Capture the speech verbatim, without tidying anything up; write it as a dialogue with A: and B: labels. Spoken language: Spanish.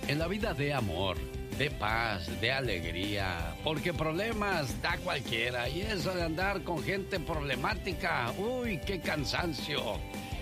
A: En la vida de amor, de paz, de alegría, porque problemas da cualquiera y eso de andar con gente problemática, uy, qué cansancio.